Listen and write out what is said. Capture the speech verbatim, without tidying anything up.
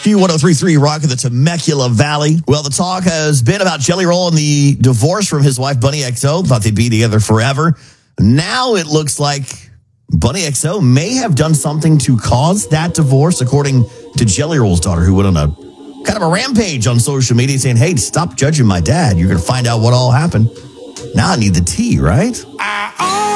Q one oh three point three Rock of the Temecula Valley. Well, the talk has been about Jelly Roll and the divorce from his wife, Bunny X O. Thought they'd be together forever. Now it looks like Bunny X O may have done something to cause that divorce, according to Jelly Roll's daughter, who went on a kind of a rampage on social media saying, hey, stop judging my dad. You're going to find out what all happened. Now I need the tea, right?